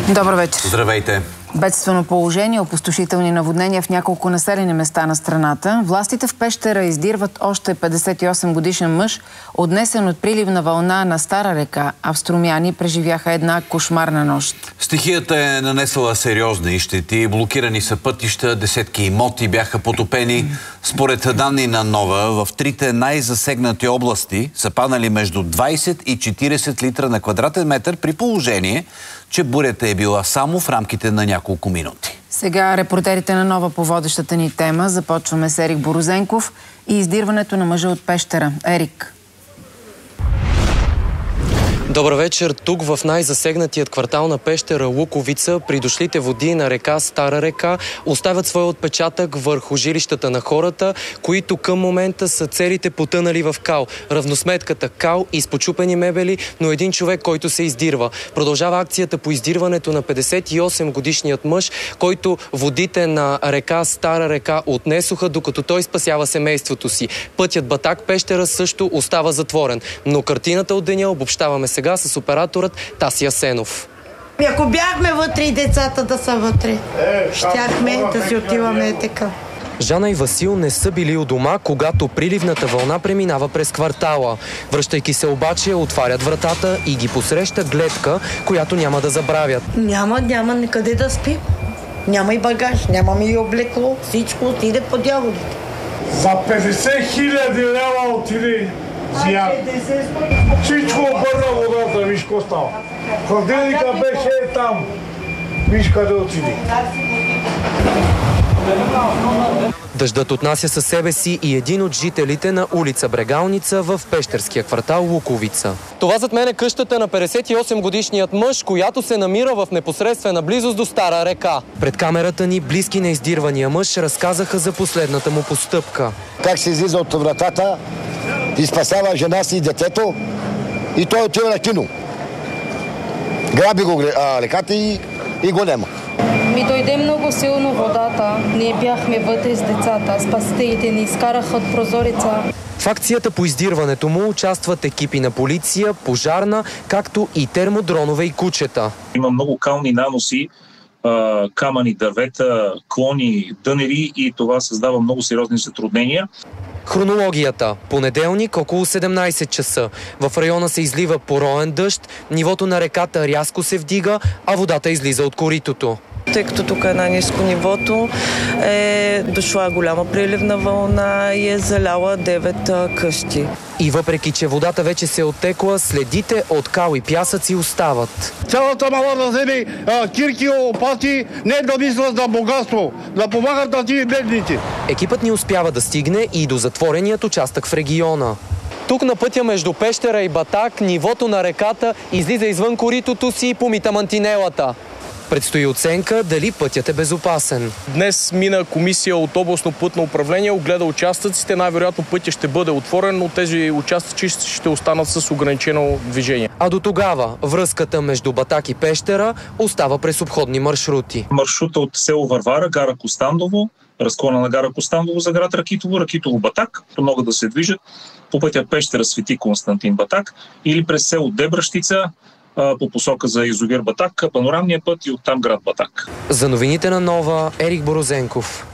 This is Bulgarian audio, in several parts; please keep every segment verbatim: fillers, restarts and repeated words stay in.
Добър вечер. Здравейте. Бедствено положение, опустошителни наводнения в няколко населени места на страната. Властите в Пещера издирват още петдесет и осем годишен мъж, отнесен от приливна вълна на Стара река, а в Струмяни преживяха една кошмарна нощ. Стихията е нанесла сериозни щети, блокирани са пътища, десетки имоти бяха потопени. Според данни на Нова, в трите най-засегнати области са паднали между двайсет и четирийсет литра на квадратен метър, при положение, че бурята е била само в рамките на няколко минути. Сега репортерите на Нова по водещата ни тема. Започваме с Ерик Борозенков и издирването на мъжа от Пещера. Ерик. Добър вечер. Тук в най-засегнатият квартал на Пещера, Луковица, придошлите води на река Стара река оставят своя отпечатък върху жилищата на хората, които към момента са целите потънали в кал. Равносметката кал, изпочупени мебели, но един човек, който се издирва. Продължава акцията по издирването на петдесет и осем годишният мъж, който водите на река Стара река отнесоха, докато той спасява семейството си. Пътят Батак Пещера също остава затворен. Но картината от деня обобщаваме сега с операторът Таси Асенов. Ако бяхме вътре и децата да са вътре, щяхме да си отиваме така. Жана и Васил не са били у дома, когато приливната вълна преминава през квартала. Връщайки се обаче, отварят вратата и ги посреща гледка, която няма да забравят. Няма, няма никъде да спим. Няма и багаж, нямаме и облекло. Всичко отиде по дяволите. За петдесет хиляди лева отиде. Всичко обърна водата, виж какво става. Хладилника беше там. Виж къде отиде. Дъждът отнася със себе си и един от жителите на улица Брегалница в пещерския квартал Луковица. Това зад мен е къщата на петдесет и осем годишният мъж, която се намира в непосредствена близост до Стара река. Пред камерата ни близки на издирвания мъж разказаха за последната му постъпка. Как се излиза от вратата и спасява жена си и детето, и той отива на кино. Граби го а, реката и, и го нема. Ми дойде много силно водата. Ние бяхме вътре с децата. Спасителите ни изкараха от прозореца. В акцията по издирването му участват екипи на полиция, пожарна, както и термодронове и кучета. Има много кални наноси, камъни, дървета, клони, дънери и това създава много сериозни затруднения. Хронологията. Понеделник около седемнайсет часа. В района се излива пороен дъжд, нивото на реката рязко се вдига, а водата излиза от коритото. Тъй като тук е най-ниско нивото, е дошла голяма приливна вълна и е заляла девет къщи. И въпреки, че водата вече се е оттекла, следите от кал и пясъци остават. Цялата мала да вземе кирки, опати, не да мислят за богатство, да помагат на тия бедните. Екипът ни успява да стигне и до затвореният участък в региона. Тук на пътя между Пещера и Батак, нивото на реката излиза извън коритото си и помита мантинелата. Предстои оценка дали пътят е безопасен. Днес мина комисия от областно пътно управление, огледа участъците. Най-вероятно пътя ще бъде отворен, но тези участъци ще останат с ограничено движение. А до тогава връзката между Батак и Пещера остава през обходни маршрути. Маршрута от село Варвара, гара Костандово, разклона на гара Костандово за град Ракитово, Ракитово Батак, могат да се движат по пътя Пещера Свети Константин Батак или през село Дебращица по посока за язовир Батак, панорамния път и оттам град Батак. За новините на Нова, Ерик Борозенков.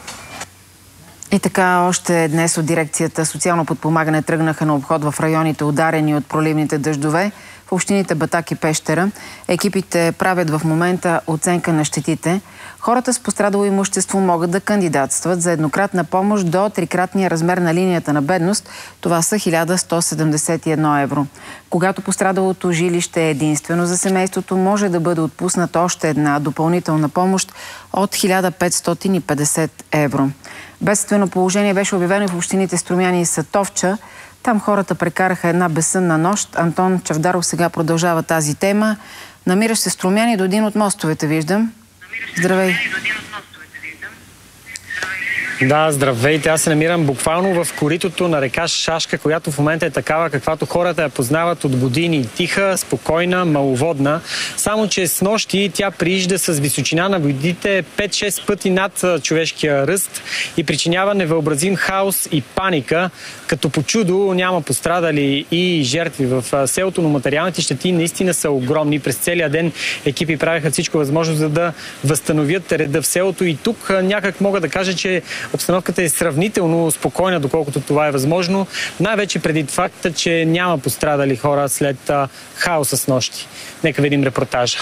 И така, още днес от дирекцията социално подпомагане тръгнаха на обход в районите, ударени от проливните дъждове в общините Батак и Пещера. Екипите правят в момента оценка на щетите. Хората с пострадало имущество могат да кандидатстват за еднократна помощ до трикратния размер на линията на бедност. Това са хиляда сто седемдесет и едно евро. Когато пострадалото жилище е единствено за семейството, може да бъде отпусната още една допълнителна помощ от хиляда петстотин и петдесет евро. Бедствено положение беше обявено в общините Струмяни и Сатовча. Там хората прекараха една безсънна нощ. Антон Чавдаров сега продължава тази тема. Намираш се в Струмяни до един от мостовете, виждам. Здравей. Да, здравейте. Аз се намирам буквално в коритото на река Шашка, която в момента е такава, каквато хората я познават от години. Тиха, спокойна, маловодна. Само че с нощи тя приижда с височина на водите пет-шест пъти над човешкия ръст и причинява невъобразим хаос и паника. Като по чудо няма пострадали и жертви в селото, но материалните щети наистина са огромни. През целия ден екипи правеха всичко възможно, за да възстановят реда в селото. И тук някак мога да кажа, че обстановката е сравнително спокойна, доколкото това е възможно. Най-вече преди факта, че няма пострадали хора след а, хаоса с нощи. Нека видим репортажа.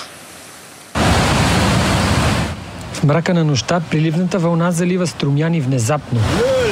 В мрака на нощта приливната вълна залива Струмяни внезапно.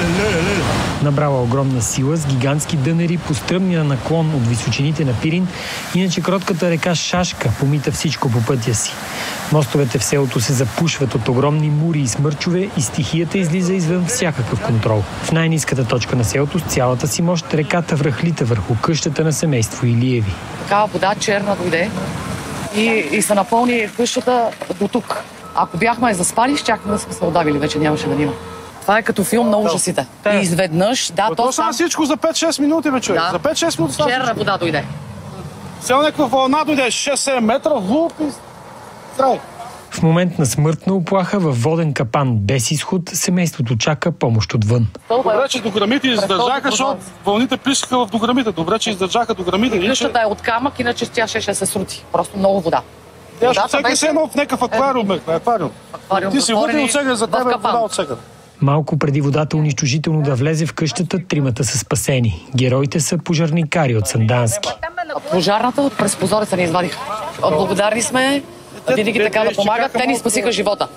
Набрала огромна сила с гигантски дънери по стръмния наклон от височините на Пирин, иначе кротката река Шашка помита всичко по пътя си. Мостовете в селото се запушват от огромни мури и смърчове и стихията излиза извън всякакъв контрол. В най-ниската точка на селото с цялата си мощ реката връхлита върху къщата на семейство Илиеви. Такава вода черна дойде и, и се напълни къщата до тук. Ако бяхме заспали, щяхме да сме се удавили, вече нямаше да има. Това е като филм на ужасите. И изведнъж, да, то са всичко за пет-шест минути, бе, човек. Да. За пет-шест минути става. Черна вода дойде. Цял някаква вълна дойде, шест-седем метра, луп и край. В момент на смъртна оплаха във воден капан без изход, семейството чака помощ отвън. Добре, че дограмите издържаха, защото вълните плискаха в дограмите. Добре, че издържаха дограмите. Къщата е от камък, иначе тя ще се срути. Просто много вода. Тя ще отсегне се едно в някакъв аквариум, аквариум. Ти си вътре отсегне за тебе вода отсегна. Малко преди водата унищожително да влезе в къщата, тримата са спасени. Героите са пожарникари от Сандански. Пожарната през прозореца ни извадиха. Благодарни сме, винаги така да помагат. Те ни спасиха живота.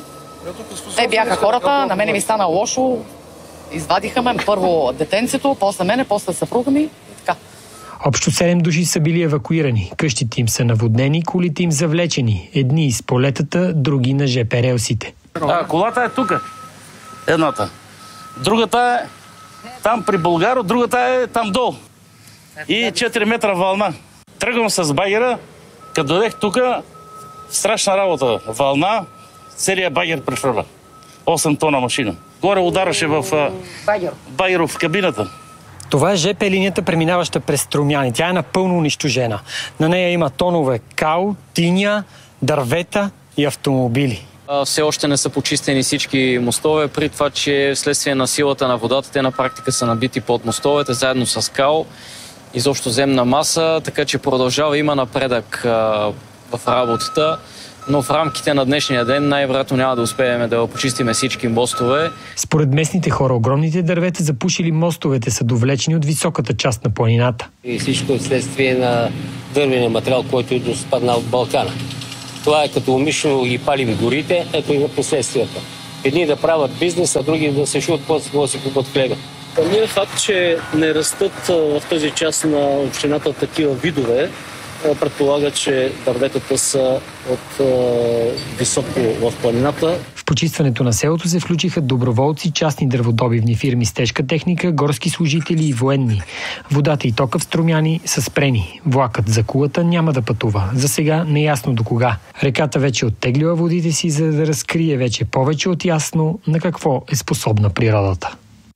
Те бяха хората, на мене ми стана лошо. Извадиха ме първо детенцето, после мене, после съпруга ми и така. Общо седем души са били евакуирани. Къщите им са наводнени, колите им завлечени. Едни из полетата, други на жп релсите. А, колата е тук. Едната. Другата е там при Българо, другата е там долу. И четири метра вълна. Тръгвам с багера, като дойдех тук, страшна работа. Вълна, целият багер прехвърля. осем тона машина. Горе удараше в багер в кабината. Това е жп линията, преминаваща през Струмяни. Тя е напълно унищожена. На нея има тонове кал, тиня, дървета и автомобили. Все още не са почистени всички мостове, при това, че вследствие на силата на водата, те на практика са набити под мостовете, заедно с кал, изобщо земна маса, така че продължава, има напредък а, в работата, но в рамките на днешния ден най-вероятно няма да успеем да почистим всички мостове. Според местните хора, огромните дървета запушили мостовете са довлечени от високата част на планината. И всичко е следствие на дървения материал, който е спаднал от Балкана. Това е като умишлено ги палим горите, ето и на последствията. Едни да правят бизнес, а други да се шуят после да си купат хлеба. Самият факт, че не растат в тази част на общината такива видове, предполага, че дърветата са от е, високо в планината. В почистването на селото се включиха доброволци, частни дърводобивни фирми с тежка техника, горски служители и военни. Водата и тока в Струмяни са спрени. Влакът за Кулата няма да пътува. За сега неясно до кога. Реката вече оттеглила водите си, за да разкрие вече повече от ясно на какво е способна природата.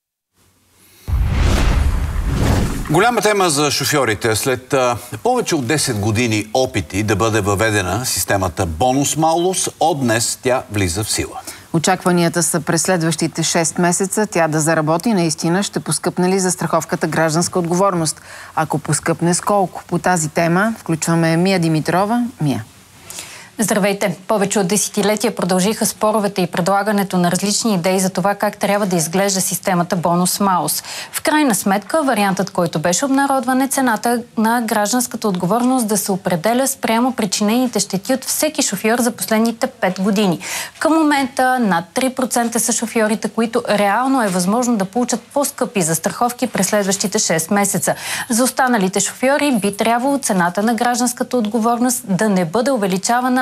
Голяма тема за шофьорите. След а, повече от десет години опити да бъде въведена системата бонус-малус, от днес тя влиза в сила. Очакванията са през следващите шест месеца тя да заработи. Наистина ще поскъпне ли застраховката гражданска отговорност? Ако поскъпне, с колко? По тази тема включваме Мия Димитрова. Мия. Здравейте! Повече от десетилетия продължиха споровете и предлагането на различни идеи за това как трябва да изглежда системата бонус-малус. В крайна сметка, вариантът, който беше обнародван, е цената на гражданската отговорност да се определя спрямо причинените щети от всеки шофьор за последните пет години. Към момента над три процента са шофьорите, които реално е възможно да получат по-скъпи застраховки през следващите шест месеца. За останалите шофьори би трябвало цената на гражданската отговорност да не бъде увеличавана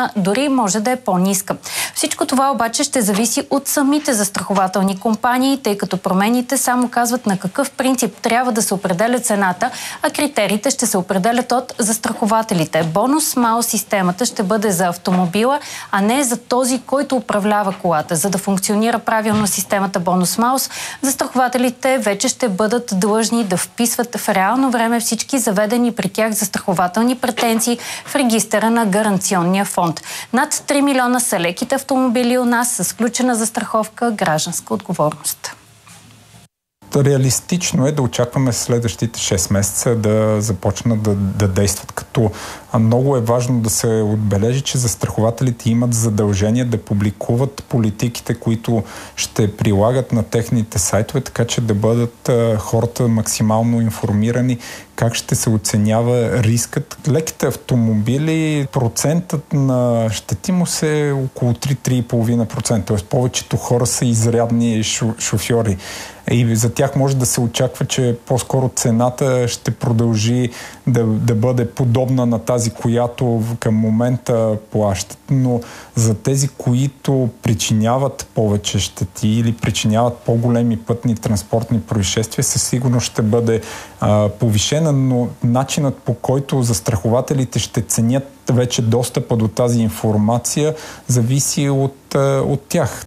година дори може да е по-ниска. Всичко това обаче ще зависи от самите застрахователни компании, тъй като промените само казват на какъв принцип трябва да се определя цената, а критериите ще се определят от застрахователите. Бонус-малус системата ще бъде за автомобила, а не за този, който управлява колата. За да функционира правилно системата бонус-малус, застрахователите вече ще бъдат длъжни да вписват в реално време всички заведени при тях застрахователни претенции в регистъра на гаранционния фонд. Над три милиона са леките автомобили у нас с включена застраховка гражданска отговорност. Реалистично е да очакваме следващите шест месеца да започнат да, да действат, като много е важно да се отбележи, че застрахователите имат задължение да публикуват политиките, които ще прилагат на техните сайтове, така че да бъдат а, хората максимално информирани как ще се оценява рискът. Леките автомобили, процентът на щетимост е около три до три и пет процента, т.е. повечето хора са изрядни шофьори. И за тях може да се очаква, че по-скоро цената ще продължи да, да бъде подобна на тази, която към момента плащат. Но за тези, които причиняват повече щети или причиняват по-големи пътни транспортни происшествия, със сигурност ще бъде а, повишена, но начинът, по който застрахователите ще ценят вече достъпа до тази информация, зависи от, а, от тях.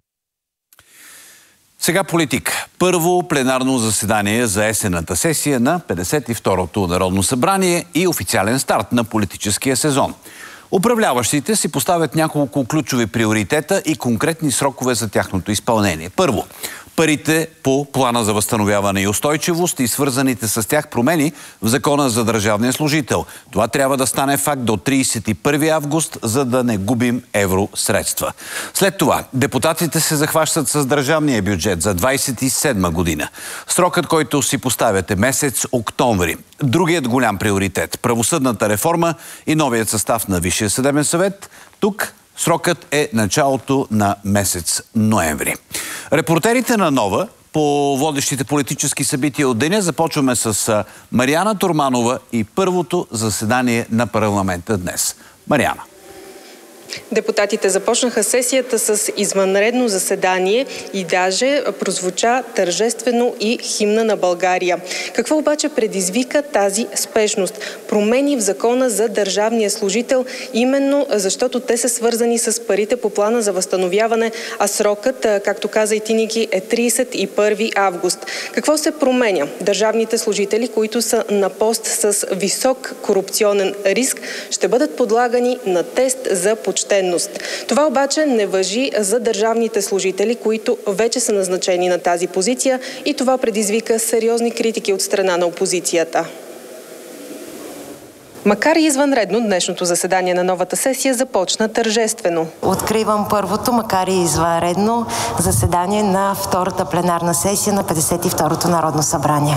Сега политика. Първо пленарно заседание за есенната сесия на петдесет и второто Народно събрание и официален старт на политическия сезон. Управляващите си поставят няколко ключови приоритета и конкретни срокове за тяхното изпълнение. Първо, парите по плана за възстановяване и устойчивост и свързаните с тях промени в Закона за държавния служител. Това трябва да стане факт до тридесет и първи август, за да не губим евросредства. След това депутатите се захващат с държавния бюджет за двадесет и седма година. Срокът, който си поставят, е месец октомври. Другият голям приоритет – правосъдната реформа и новият състав на Висшия съдебен съвет. Тук срокът е началото на месец ноември. Репортерите на Нова по водещите политически събития от деня започваме с Мариана Турманова и първото заседание на парламента днес. Мариана. Депутатите започнаха сесията с извънредно заседание и даже прозвуча тържествено и химна на България. Какво обаче предизвика тази спешност? Промени в Закона за държавния служител, именно защото те са свързани с парите по плана за възстановяване, а срокът, както каза и ти, Ники, е тридесет и първи август. Какво се променя? Държавните служители, които са на пост с висок корупционен риск, ще бъдат подлагани на тест за почтенност. Това обаче не важи за държавните служители, които вече са назначени на тази позиция, и това предизвика сериозни критики от страна на опозицията. Макар и извънредно, днешното заседание на новата сесия започна тържествено. Откривам първото, макар и извънредно, заседание на втората пленарна сесия на петдесет и второто Народно събрание.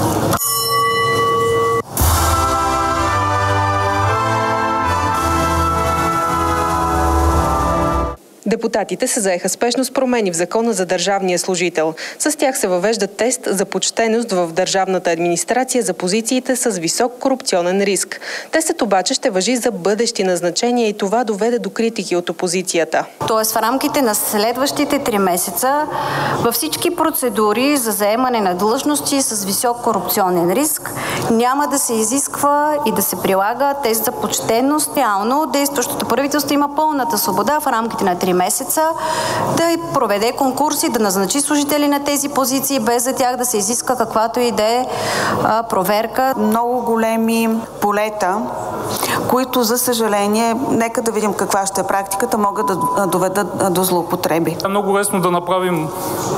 Депутатите се заеха спешно с промени в Закона за държавния служител. С тях се въвежда тест за почтеност в държавната администрация за позициите с висок корупционен риск. Тестът обаче ще важи за бъдещи назначения и това доведе до критики от опозицията. Тоест в рамките на следващите три месеца във всички процедури за заемане на длъжности с висок корупционен риск няма да се изисква и да се прилага тест за почтеност. Реално действащото правителство има пълната свобода в рамките на три месеца да проведе конкурси, да назначи служители на тези позиции, без за тях да се изиска каквато и да е проверка. Много големи полета, които, за съжаление, нека да видим каква ще е практиката, могат да доведат до злоупотреби. Е много лесно да направим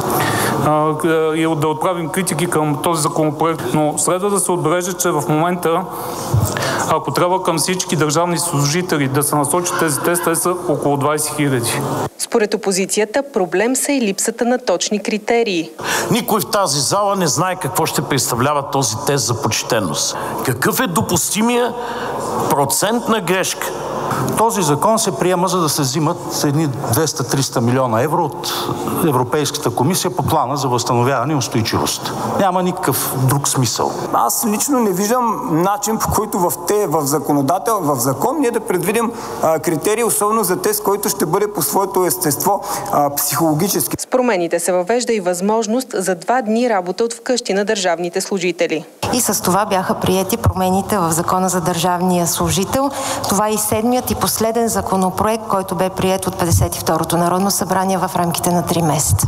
и да отправим критики към този законопроект, но следва да се отбележи, че в момента, ако трябва към всички държавни служители да се насочат тези тестове, са около двадесет хиляди. Според опозицията, проблем са и липсата на точни критерии. Никой в тази зала не знае какво ще представлява този тест за почтеност. Какъв е допустимия процент на грешка Този закон се приема, за да се взимат едни двеста-триста милиона евро от Европейската комисия по плана за възстановяване и устойчивост. Няма никакъв друг смисъл. Аз лично не виждам начин, по който в, те, в законодател, в закон ние да предвидим а, критерии, особено за тест, който ще бъде по своето естество а, психологически. С промените се въвежда и възможност за два дни работа от вкъщи на държавните служители. И с това бяха приети промените в Закона за държавния служител. Това е и седмият и последен законопроект, който бе приет от петдесет и второто Народно събрание в рамките на три месеца.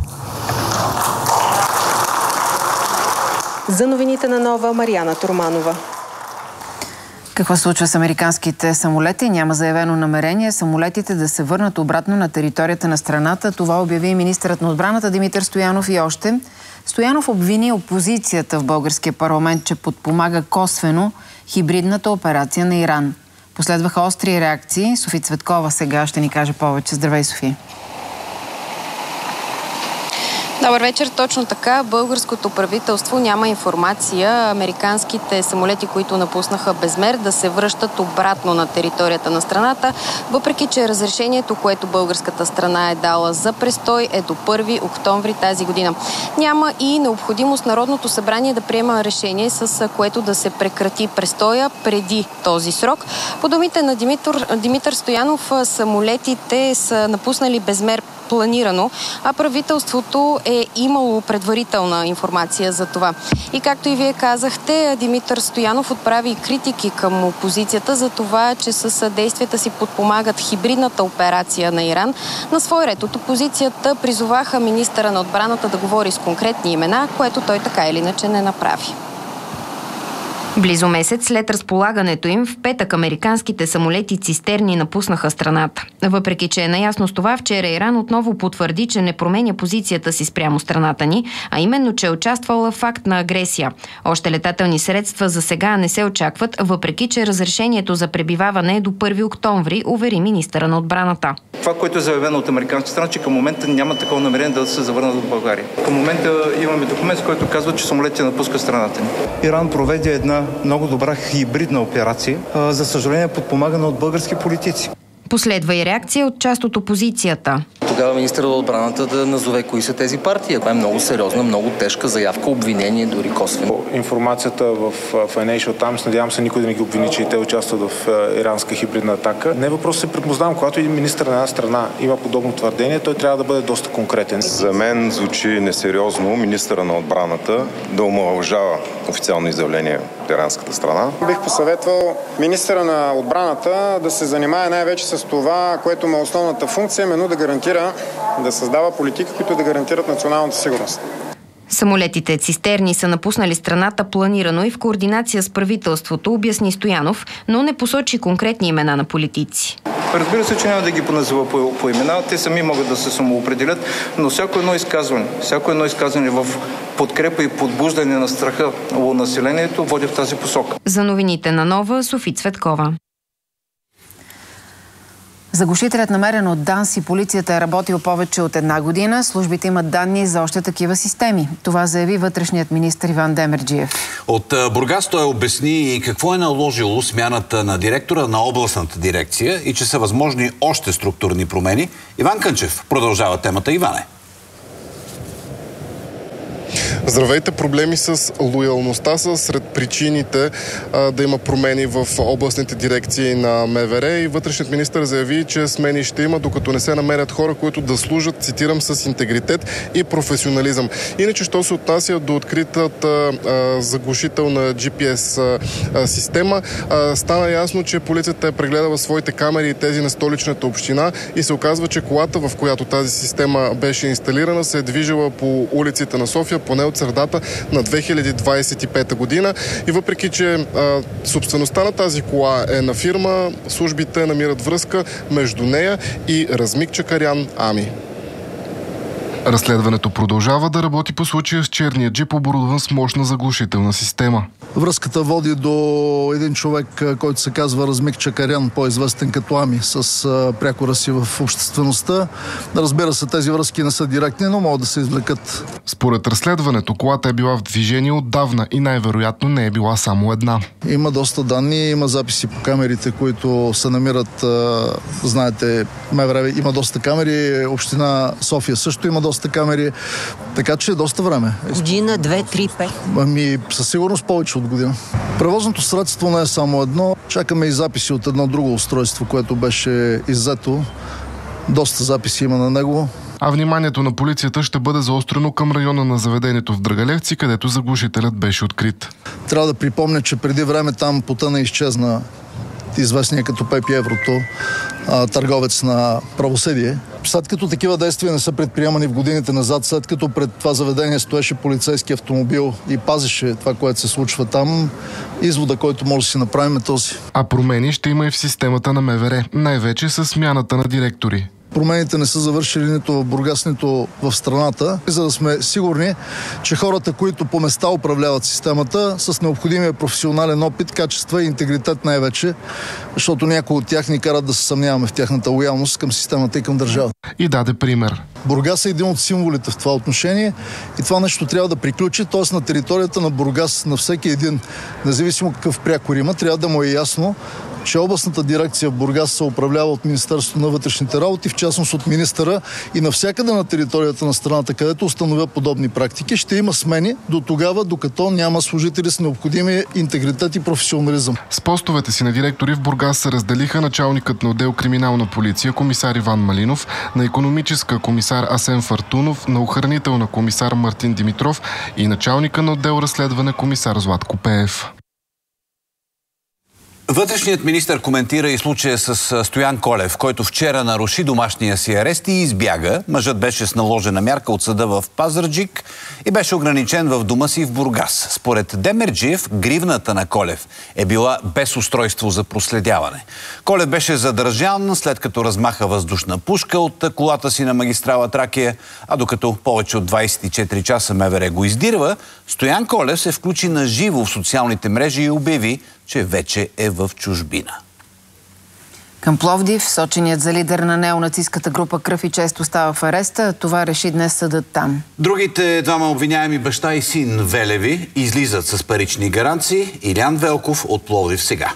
За новините на Нова, Мариана Турманова. Какво случва с американските самолети? Няма заявено намерение самолетите да се върнат обратно на територията на страната. Това обяви министърът на отбраната Димитър Стоянов и още. Стоянов обвини опозицията в българския парламент, че подпомага косвено хибридната операция на Иран. Последваха остри реакции. Софи Цветкова сега ще ни каже повече. Здравей, Софи! Добър вечер. Точно така. Българското правителство няма информация американските самолети, които напуснаха Безмер, да се връщат обратно на територията на страната, въпреки че разрешението, което българската страна е дала за престой, е до първи октомври тази година. Няма и необходимост Народното събрание да приема решение, с което да се прекрати престоя преди този срок. По думите на Димитър, Димитър Стоянов, самолетите са напуснали Безмер планирано, а правителството е имало предварителна информация за това. И както и вие казахте, Димитър Стоянов отправи критики към опозицията за това, че с действията си подпомагат хибридната операция на Иран. На свой ред от опозицията призоваха министъра на отбраната да говори с конкретни имена, което той така или иначе не направи. Близо месец след разполагането им, в петък американските самолети цистерни напуснаха страната. Въпреки че е наясно с това, вчера Иран отново потвърди, че не променя позицията си спрямо страната ни, а именно, че е участвала в акт на агресия. Още летателни средства за сега не се очакват, въпреки че разрешението за пребиваване е до първи октомври, увери министъра на отбраната. Това, което е заявено от американската страна, че към момента няма такова намерение да се завърнат в България. Към момента имаме документ, който казва, че самолетите напускат страната ни. Иран проведе една много добра хибридна операция, за съжаление подпомагана от български политици. Последва и реакция от част от опозицията. Тогава министър на отбраната да назове кои са тези партии. Това е много сериозна, много тежка заявка, обвинение, дори косвено. Информацията в Financial Times, надявам се никой да не ги обвини, че и те участват в иранска хибридна атака. Не е въпрос да се припознавам, когато един министър на една страна има подобно твърдение, той трябва да бъде доста конкретен. За мен звучи несериозно министъра на отбраната да омалважава официално изявление от иранската страна. Бих посъветвал министъра на отбраната да се занимае най-вече с това, което му е основната функция, именно да гарантира, да създава политики, които да гарантират националната сигурност. Самолетите цистерни са напуснали страната планирано и в координация с правителството, обясни Стоянов, но не посочи конкретни имена на политици. Разбира се, че няма да ги поназива по, по имена, те сами могат да се самоопределят, но всяко едно изказване, всяко едно изказване в подкрепа и подбуждане на страха у населението води в тази посока. За новините на Нова, Софи Цветкова. Заглушителят, намерен от ДАНС и полицията, е работил повече от една година. Службите имат данни за още такива системи. Това заяви вътрешният министър Иван Демерджиев. От Бургас той обясни и какво е наложило смяната на директора на областната дирекция и че са възможни още структурни промени. Иван Кънчев продължава темата. Иване. Здравейте! Проблеми с лоялността са сред причините а, да има промени в областните дирекции на МВР и вътрешният министър заяви, че смени ще има, докато не се намерят хора, които да служат, цитирам, с интегритет и професионализъм. Иначе, що се отнася до откритата а, заглушителна джи пи ес а, а, система, а, стана ясно, че полицията е прегледала своите камери и тези на столичната община и се оказва, че колата, в която тази система беше инсталирана, се е движила по улиците на София поне от средата на две хиляди двадесет и пета година и въпреки, че а, собствеността на тази кола е на фирма, службите намират връзка между нея и Размик Чакарян Ами. Разследването продължава да работи по случая с черния джип, оборудван с мощна заглушителна система. Връзката води до един човек, който се казва Размик Чакарян, по-известен като Ами, с прякора си в обществеността. Разбира се, тези връзки не са директни, но могат да се извлекат. Според разследването, колата е била в движение отдавна и най-вероятно не е била само една. Има доста данни, има записи по камерите, които се намират, знаете, МВР има доста камери, община София също има доста камери, така че доста време. Година, две, три, пет. Ами със сигурност повече от година. Превозното средство не е само едно. Чакаме и записи от едно друго устройство, което беше иззето. Доста записи има на него. А вниманието на полицията ще бъде заострено към района на заведението в Драгалевци, където заглушителят беше открит. Трябва да припомня, че преди време там потъна и изчезна известния като Пепи Еврото, търговец на правосъдие. След като такива действия не са предприемани в годините назад, след като пред това заведение стоеше полицейски автомобил и пазеше това, което се случва там, извода, който може да си направим е този. А промени ще има и в системата на МВР, най-вече с смяната на директори. Промените не са завършили нито в Бургас, нито в страната, за да сме сигурни, че хората, които по места управляват системата, с необходимия професионален опит, качества и интегритет най-вече, защото някои от тях ни карат да се съмняваме в тяхната лоялност към системата и към държавата. И даде пример. Бургас е един от символите в това отношение и това нещо трябва да приключи, т.е. на територията на Бургас, на всеки един, независимо какъв прякор има, трябва да му е ясно, че областната дирекция в Бургас се управлява от Министерството на вътрешните работи, в частност от министъра, и навсякъде на територията на страната, където установят подобни практики, ще има смени до тогава, докато няма служители с необходимия интегритет и професионализъм. С постовете си на директори в Бургас се разделиха началникът на отдел криминална полиция комисар Иван Малинов, на икономическа комисар Асен Фартунов, на охранителна комисар Мартин Димитров и началника на отдел разследване комисар Златко Пеев. Вътрешният министър коментира и случая с Стоян Колев, който вчера наруши домашния си арест и избяга. Мъжът беше с наложена мярка от съда в Пазарджик и беше ограничен в дома си в Бургас. Според Демерджиев, гривната на Колев е била без устройство за проследяване. Колев беше задържан, след като размаха въздушна пушка от колата си на магистрала Тракия, а докато повече от двайсет и четири часа МВР го издирва, Стоян Колев се включи на живо в социалните мрежи и обяви, че вече е в чужбина. Към Пловдив, соченият за лидер на неонацистката група Кръв и чест остава в ареста. Това реши днес съдът там. Другите двама обвиняеми, баща и син Велеви, излизат с парични гаранции. Илян Велков от Пловдив сега.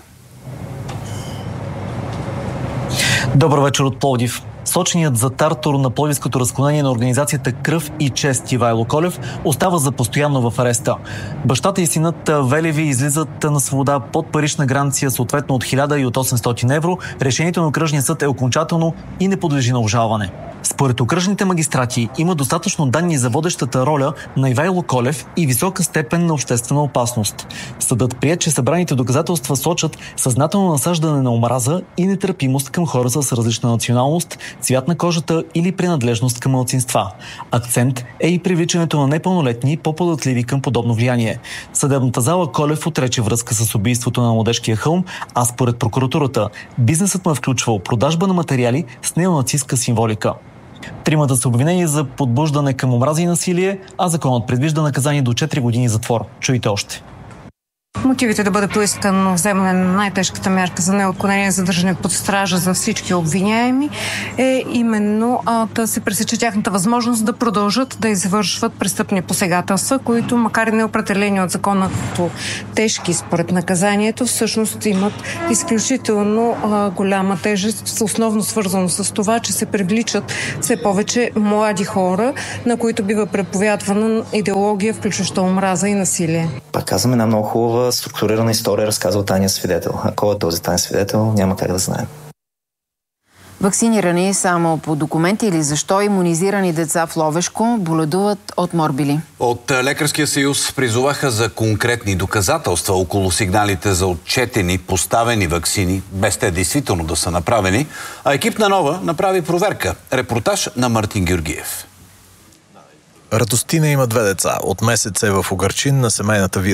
Добър вечер от Пловдив. Соченият за тартор на пловдивското разклонение на организацията Кръв и чест Ивайло Колев остава за постоянно в ареста. Бащата и синът Велеви излизат на свобода под парична гаранция съответно от хиляда и от осемстотин евро. Решението на окръжния съд е окончателно и не подлежи на обжалване. Според окръжните магистрати има достатъчно данни за водещата роля на Ивайло Колев и висока степен на обществена опасност. Съдът прие, че събраните доказателства сочат съзнателно насаждане на омраза и нетърпимост към хора с различна националност, цвят на кожата или принадлежност към малцинства. Акцент е и привличането на непълнолетни, по-податливи към подобно влияние. Съдебната зала Колев отрече връзка с убийството на Младежкия хълм, а според прокуратурата бизнесът му е включвал продажба на материали с неонацистка символика. Тримата са обвинени за подбуждане към омраза и насилие, а законът предвижда наказание до четири години затвор. Чуйте още. Мотивите да бъде поискано вземане на най-тежката мярка за неотклонение задържане под стража за всички обвиняеми е именно а, да се пресече тяхната възможност да продължат да извършват престъпни посегателства, които, макар и неопределени от закона като тежки според наказанието, всъщност имат изключително а, голяма тежест, основно свързано с това, че се привличат все повече млади хора, на които бива преповядвана идеология, включваща омраза и насилие. Пак казваме една много хубава структурирана история, разказва тайния свидетел. А кой е този тайен свидетел, няма как да знаем. Вакцинирани само по документи или защо имунизирани деца в Ловешко боледуват от морбили? От Лекарския съюз призоваха за конкретни доказателства около сигналите за отчетени, поставени ваксини, без те действително да са направени, а екип на Нова направи проверка. Репортаж на Мартин Георгиев. Радостина има две деца. От месец е в Угърчин на семейната вила.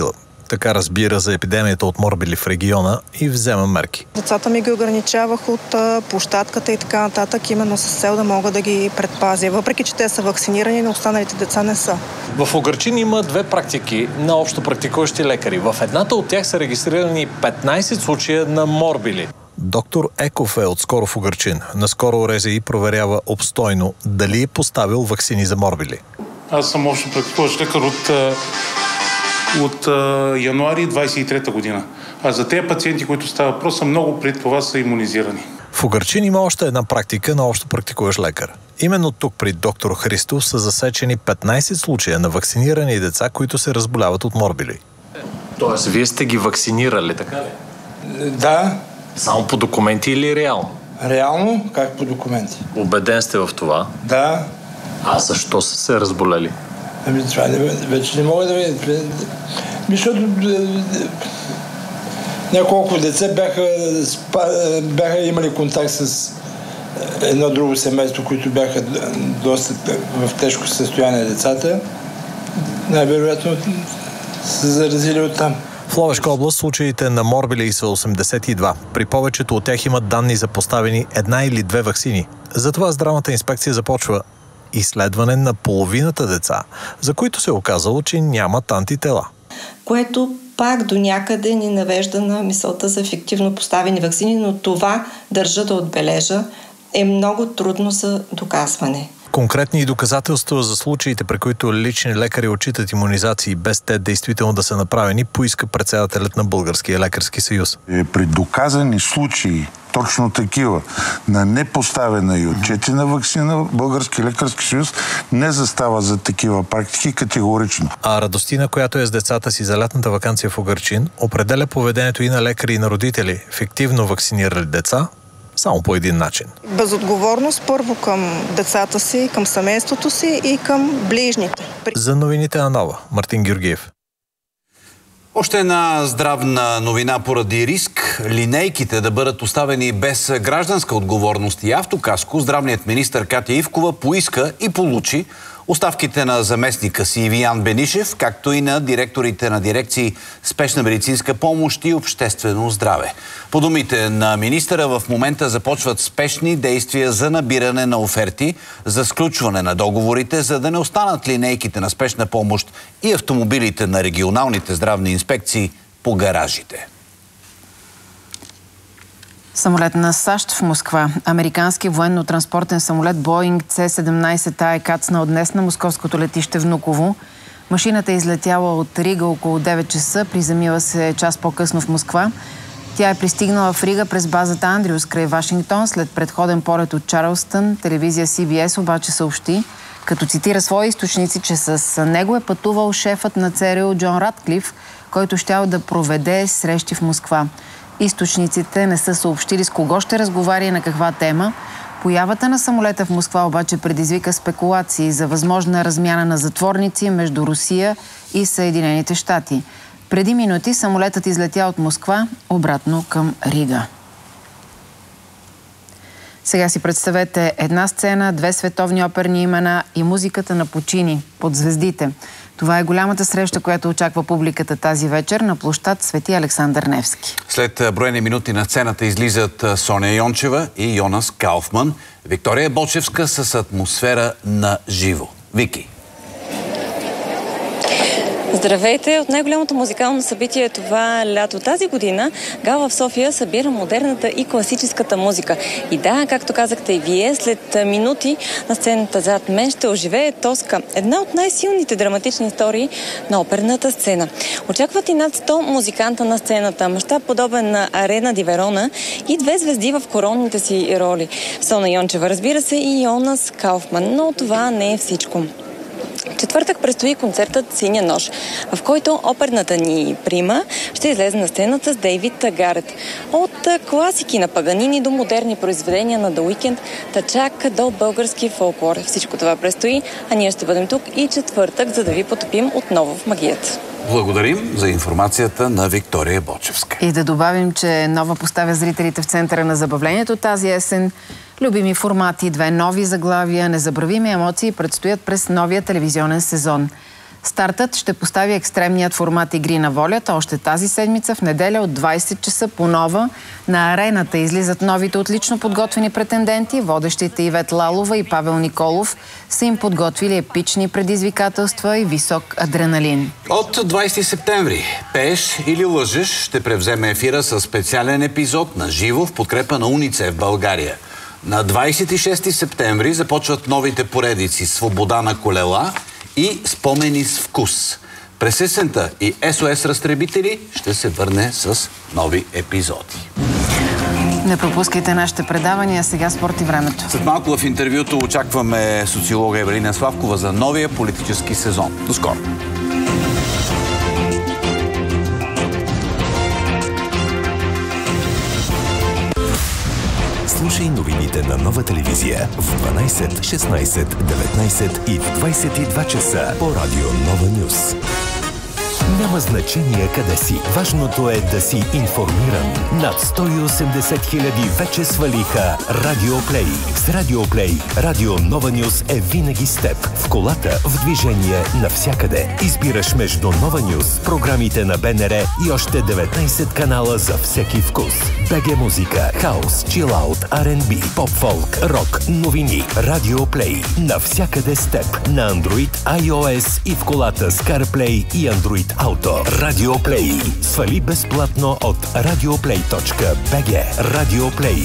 така разбира за епидемията от морбили в региона и взема мерки. Децата ми ги ограничавах от площадката и така нататък, именно с цел да мога да ги предпазя. Въпреки че те са вакцинирани, но останалите деца не са. В Угърчин има две практики на общо практикуващи лекари. В едната от тях са регистрирани петнайсет случая на морбили. Доктор Еков е отскоро в Угърчин. Наскоро РЗИ проверява обстойно дали е поставил ваксини за морбили. Аз съм общо практикуващ лекар от, от януари двайсет и трета година. А за тези пациенти, които става въпрос, са много преди това са имунизирани. В Угърчин има още една практика на общо практикуващ лекар. Именно тук при доктор Христов са засечени петнайсет случая на вакцинирани деца, които се разболяват от морбили. Тоест, вие сте ги вакцинирали, така ли? Да. Само по документи или реално? Реално, как по документи. Убеден сте в това? Да. А защо са се разболели? Ами това не, вече не мога да видя. Защото няколко деца бяха, бяха имали контакт с едно друго семейство, които бяха доста в тежко състояние децата. Най-вероятно се заразили оттам. В Ловешка област случаите на морбили са осемдесет и два. При повечето от тях имат данни за поставени една или две ваксини. Затова здравната инспекция започва изследване на половината деца, за които се е оказало, че нямат антитела. Което пак до някъде ни навежда на мисълта за ефективно поставени ваксини, но това, държа да отбележа, е много трудно за доказване. Конкретни доказателства за случаите, при които лични лекари отчитат имунизации без те действително да са направени, поиска председателят на Българския лекарски съюз. При доказани случаи, точно такива, на непоставена и отчетена ваксина, Българския лекарски съюз не застава за такива практики категорично. А Радостина, която е с децата си за лятната ваканция в Угърчин, определя поведението и на лекари и на родители, фиктивно вакцинирали деца, само по един начин. Безотговорност първо към децата си, към семейството си и към ближните. За новините на Нова, Мартин Георгиев. Още една здравна новина поради риск. Линейките да бъдат оставени без гражданска отговорност и автокаско, здравният министър Катя Ивкова поиска и получи оставките на заместника си Ивиян Бенишев, както и на директорите на дирекции Спешна медицинска помощ и обществено здраве. По думите на министъра, в момента започват спешни действия за набиране на оферти, за сключване на договорите, за да не останат линейките на спешна помощ и автомобилите на регионалните здравни инспекции по гаражите. Самолет на САЩ в Москва. Американски военно-транспортен самолет Боинг Це седемнайсет А е кацнал днес на московското летище Внуково. Машината е излетяла от Рига около девет часа, приземила се час по-късно в Москва. Тя е пристигнала в Рига през базата Андрюс край Вашингтон след предходен полет от Чарлстън. Телевизия Си Би Ес обаче съобщи, като цитира свои източници, че с него е пътувал шефът на Це Ер У Джон Ратклиф, който щял да проведе срещи в Москва. Източниците не са съобщили с кого ще разговаря и на каква тема. Появата на самолета в Москва обаче предизвика спекулации за възможна размяна на затворници между Русия и Съединените щати. Преди минути самолетът излетя от Москва обратно към Рига. Сега си представете една сцена, две световни оперни имена и музиката на Пучини под звездите. Това е голямата среща, която очаква публиката тази вечер на площад Свети Александър Невски. След броени минути на сцената излизат Соня Йончева и Йонас Кауфман. Виктория Бочевска с атмосфера на живо. Вики. Здравейте! От най-голямото музикално събитие това лято тази година Гала в София събира модерната и класическата музика. И да, както казахте и вие, след минути на сцената зад мен ще оживее Тоска, една от най-силните драматични истории на оперната сцена. Очакват и над сто музиканта на сцената, мащаб подобен на Арена Ди Верона и две звезди в коронните си роли. Соня Йончева, разбира се, и Йонас Кауфман, но това не е всичко. Четвъртък предстои концертът «Синя нощ», в който оперната ни прима ще излезе на сцената с Дейвид Гарет. От класики на Паганини до модерни произведения на The Weeknd, та чак до български фолклор. Всичко това предстои, а ние ще бъдем тук и четвъртък, за да ви потопим отново в магията. Благодарим за информацията на Виктория Бочевска. И да добавим, че Нова поставя зрителите в центъра на забавлението тази есен. Любими формати, две нови заглавия, незабравими емоции предстоят през новия телевизионен сезон. Стартът ще постави екстремният формат Игри на волята. Още тази седмица в неделя от двайсет часа по нова на арената излизат новите отлично подготвени претенденти. Водещите Ивет Лалова и Павел Николов са им подготвили епични предизвикателства и висок адреналин. От двайсети септември Пееш или лъжеш ще превземе ефира със специален епизод на живо в подкрепа на УНИЦЕФ в България. На двайсет и шести септември започват новите поредици Свобода на колела и Спомени с вкус. През есента и Ес О Ес разтребители ще се върне с нови епизоди. Не пропускайте нашите предавания. Сега спорт и времето. След малко в интервюто очакваме социолога Евелина Славкова за новия политически сезон. До скоро! Слушай новините на Нова телевизия в дванайсет, шестнайсет, деветнайсет и в двайсет и два часа по радио Нова Нюс. Няма значение къде си. Важното е да си информиран. Над сто и осемдесет хиляди вече свалиха Радиоплей. С Радиоплей Радио Нова Нюс е винаги с теб. В колата, в движение, навсякъде. Избираш между Нова Нюс, програмите на Б Н Р и още деветнайсет канала за всеки вкус. БГ музика, хаус, чилаут, Ар Ен Би, поп-фолк, рок, новини. Радиоплей. Навсякъде с теб. На Android, Ай О Ес и в колата с CarPlay и Android Auto. Радиоплей. Свали безплатно от радиоплей точка би джи. Радиоплей.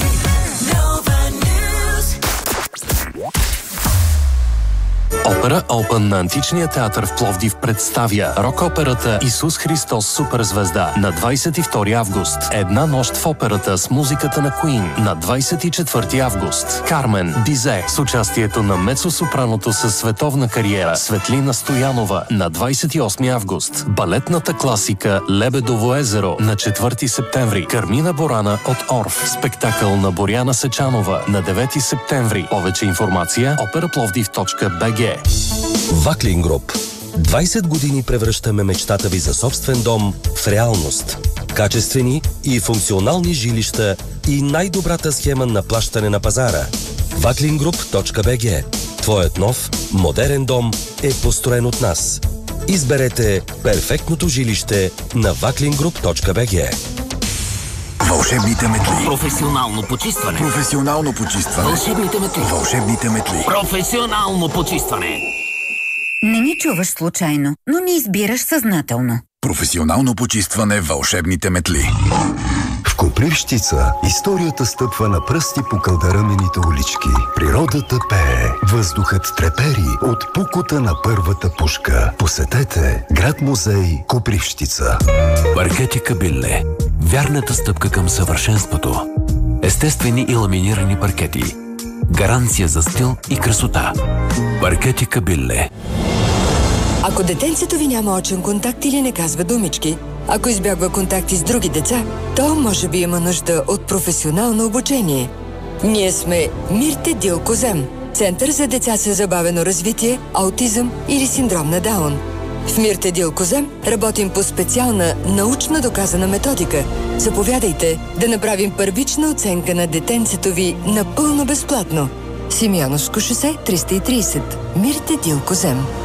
Опера Open на Античния театър в Пловдив представя рок-операта Исус Христос суперзвезда на двайсет и втори август. Една нощ в операта с музиката на Queen на двайсет и четвърти август. Кармен Бизе с участието на мецо-сопраното със световна кариера Светлина Стоянова на двайсет и осми август. Балетната класика Лебедово езеро на четвърти септември. Кармина Борана от Орф. Спектакъл на Боряна Сечанова на девети септември. Повече информация опера-пловдив точка би джи. Ваклин Груп. двайсет години превръщаме мечтата ви за собствен дом в реалност. Качествени и функционални жилища и най-добрата схема на плащане на пазара. ваклин груп точка би джи. Твоят нов, модерен дом е построен от нас. Изберете перфектното жилище на ваклин груп точка би джи. Вълшебните метли. Професионално почистване. Професионално почистване. Вълшебните метли. Вълшебните метли. Професионално почистване. Не ни чуваш случайно, но ни избираш съзнателно. Професионално почистване. Вълшебните метли. В Копривщица историята стъпва на пръсти по кълдарамените улички. Природата пее, въздухът трепери от пукота на първата пушка. Посетете град-музей Копривщица. Паркети Кабилле. Вярната стъпка към съвършенството. Естествени и ламинирани паркети. Гаранция за стил и красота. Паркети Кабилле. Ако детенцето ви няма очен контакт или не казва думички, ако избягва контакти с други деца, то може би има нужда от професионално обучение. Ние сме Мирте Дилкозем, Център за деца с забавено развитие, аутизъм или синдром на Даун. В Мирте Дилкозем работим по специална научно доказана методика. Заповядайте да направим първична оценка на детенцето ви напълно безплатно. Симеоновско шосе триста и трийсет. Мирте Дилкозем.